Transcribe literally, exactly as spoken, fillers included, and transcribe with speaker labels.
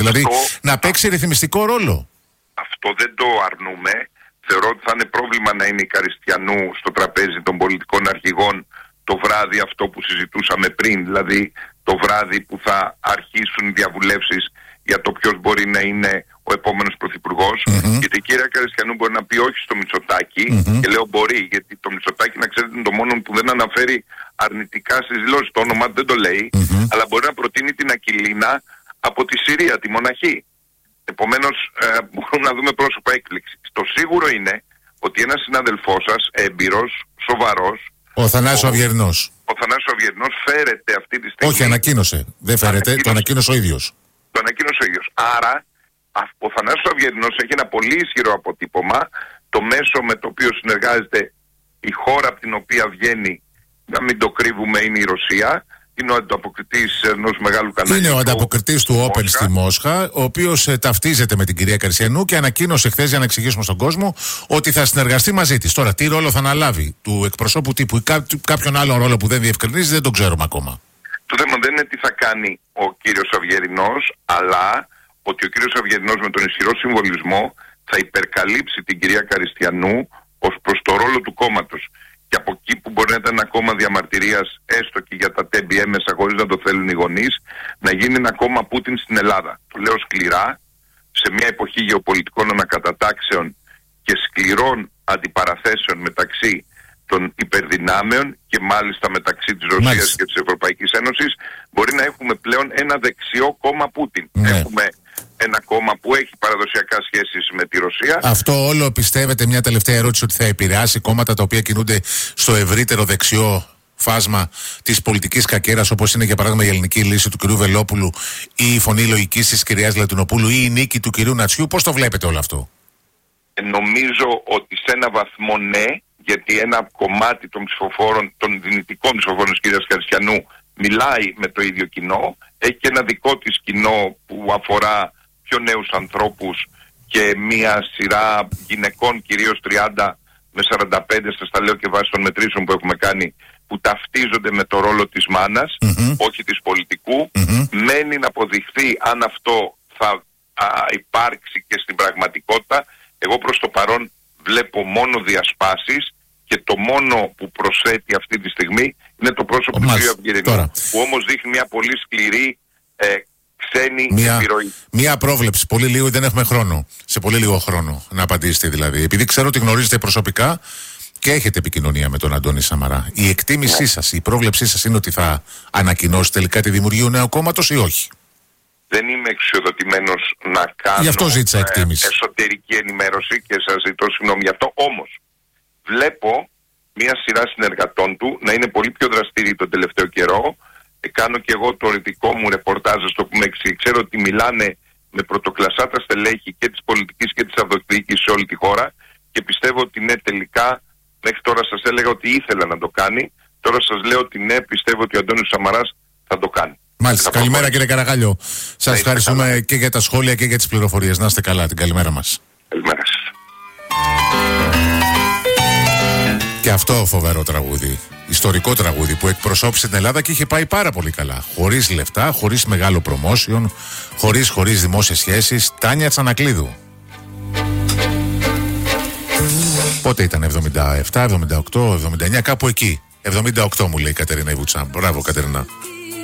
Speaker 1: Δηλαδή
Speaker 2: αυτό,
Speaker 1: να παίξει ρυθμιστικό ρόλο.
Speaker 2: Αυτό δεν το αρνούμε. Θεωρώ ότι θα είναι πρόβλημα να είναι η Καριστιανού στο τραπέζι των πολιτικών αρχηγών το βράδυ αυτό που συζητούσαμε πριν, δηλαδή το βράδυ που θα αρχίσουν οι διαβουλεύσεις για το ποιος μπορεί να είναι ο επόμενος πρωθυπουργός. Mm-hmm. Γιατί η κυρία Καριστιανού μπορεί να πει όχι στο Μητσοτάκη, mm-hmm. και λέω μπορεί, γιατί το Μητσοτάκη, να ξέρετε, είναι το μόνο που δεν αναφέρει αρνητικά στις δηλώσεις. Το όνομα δεν το λέει, mm-hmm. αλλά μπορεί να προτείνει την Ακυλίνα από τη Συρία, τη μοναχή. Επομένως, ε, μπορούμε να δούμε πρόσωπα έκπληξη. Το σίγουρο είναι ότι ένας συναδελφός σας, έμπειρος, σοβαρός,
Speaker 1: ο Θανάσης Αυγερινός.
Speaker 2: Ο Θανάσης Αυγερινός φέρεται αυτή τη στιγμή.
Speaker 1: Όχι, ανακοίνωσε. Δεν φέρεται, ανακοίνωσε. Το ανακοίνωσε ο ίδιος.
Speaker 2: Το ανακοίνωσε ο ίδιος. Άρα, ο Θανάσης Αυγερινός έχει ένα πολύ ισχυρό αποτύπωμα. Το μέσο με το οποίο συνεργάζεται η χώρα από την οποία βγαίνει, να μην το κρύβουμε, είναι η Ρωσία. Είναι ο ανταποκριτής ενός μεγάλου καναλιού. Είναι
Speaker 1: ο ανταποκριτής του Open στη Μόσχα, ο οποίος ε, ταυτίζεται με την κυρία Καριστιανού και ανακοίνωσε χθες, για να εξηγήσουμε στον κόσμο, ότι θα συνεργαστεί μαζί της. Τώρα, τι ρόλο θα αναλάβει, του εκπροσώπου τύπου ή κά, κάποιον άλλον ρόλο που δεν διευκρινίζει, δεν τον ξέρουμε ακόμα.
Speaker 2: Το θέμα δεν είναι τι θα κάνει ο κύριος Αυγερινός, αλλά ότι ο κύριος Αυγερινός με τον ισχυρό συμβολισμό θα υπερκαλύψει την κυρία Καριστιανού ως προς το ρόλο του κόμματος. Και από εκεί που μπορεί να ήταν ένα κόμμα διαμαρτυρίας, έστω και για τα τέμπι έμεσα, χωρίς να το θέλουν οι γονείς, να γίνει ένα κόμμα Πούτιν στην Ελλάδα. Το λέω σκληρά, σε μια εποχή γεωπολιτικών ανακατατάξεων και σκληρών αντιπαραθέσεων μεταξύ των υπερδυνάμεων και μάλιστα μεταξύ της Ρωσίας μάλιστα. και της Ευρωπαϊκής Ένωσης, μπορεί να έχουμε πλέον ένα δεξιό κόμμα Πούτιν. Ναι. Έχουμε ένα κόμμα που έχει παραδοσιακά σχέσεις με τη Ρωσία.
Speaker 1: Αυτό όλο πιστεύετε, μια τελευταία ερώτηση, ότι θα επηρεάσει κόμματα τα οποία κινούνται στο ευρύτερο δεξιό φάσμα της πολιτικής κακέρας, όπως είναι για παράδειγμα η Ελληνική Λύση του κ. Βελόπουλου ή η Φωνή Λογικής της κυρίας Λατινοπούλου ή η νίκη του κ. Νατσιού? Πώς το βλέπετε όλο αυτό?
Speaker 2: Ε, νομίζω ότι σε ένα βαθμό ναι, γιατί ένα κομμάτι των ψηφοφόρων, των δυνητικών ψηφοφόρων της κυρίας Καριστιανού μιλάει με το ίδιο κοινό, έχει και ένα δικό της κοινό που αφορά πιο νέους ανθρώπους και μια σειρά γυναικών, κυρίως τριάντα με σαράντα πέντε, σας τα λέω και βάσει των μετρήσεων που έχουμε κάνει, που ταυτίζονται με το ρόλο της μάνας, mm-hmm. όχι της πολιτικού. Mm-hmm. Μένει να αποδειχθεί αν αυτό θα α, υπάρξει και στην πραγματικότητα. Εγώ προς το παρόν βλέπω μόνο διασπάσεις και το μόνο που προσθέτει αυτή τη στιγμή είναι το πρόσωπο του κ. Αυγερινού, που όμως δείχνει μια πολύ σκληρή ε, ξένη
Speaker 1: μια,
Speaker 2: επιρροή.
Speaker 1: Μια πρόβλεψη, πολύ λίγο, δεν έχουμε χρόνο, σε πολύ λίγο χρόνο να απαντήσετε δηλαδή. Επειδή ξέρω ότι γνωρίζετε προσωπικά και έχετε επικοινωνία με τον Αντώνη Σαμαρά, η εκτίμησή σας, η πρόβλεψή σας είναι ότι θα ανακοινώσει τελικά τη δημιουργία νέου κόμματος ή όχι?
Speaker 2: Δεν είμαι εξουσιοδοτημένος να κάνω
Speaker 1: γι' αυτό ζήτησα εκτίμηση.
Speaker 2: Ε, εσωτερική ενημέρωση και σας ζητώ συγγνώμη γι' αυτό. Όμως βλέπω μια σειρά συνεργατών του να είναι πολύ πιο δραστήριοι τον τελευταίο καιρό. Ε, κάνω και εγώ το δικό μου ρεπορτάζ, στο πούμε, ξέρω ότι μιλάνε με πρωτοκλασσά τα στελέχη και της πολιτικής και της αυτοδιοίκησης σε όλη τη χώρα και πιστεύω ότι ναι, τελικά, μέχρι τώρα σας έλεγα ότι ήθελα να το κάνει, τώρα σας λέω ότι ναι, πιστεύω ότι ο Αντώνης Σαμαράς θα το κάνει.
Speaker 1: Μάλιστα. Καλημέρα κύριε Καραγάλιο. Σας ευχαριστούμε καλά και για τα σχόλια και για τις πληροφορίες. Να είστε καλά. Την καλημέρα μας.
Speaker 2: Καλημέρα σας.
Speaker 1: Και αυτό φοβερό τραγούδι, ιστορικό τραγούδι που εκπροσώπησε την Ελλάδα και είχε πάει πάρα πολύ καλά. Χωρίς λεφτά, χωρίς μεγάλο promotion, χωρίς, χωρίς δημόσιες σχέσεις. Τάνια Τσανακλείδου. Πότε ήταν, εβδομήντα επτά, εβδομήντα οκτώ, εβδομήντα εννιά, κάπου εκεί. εβδομήντα οκτώ μου λέει η Κατερίνα Ιβουτσά. Μπράβο Κατερίνα.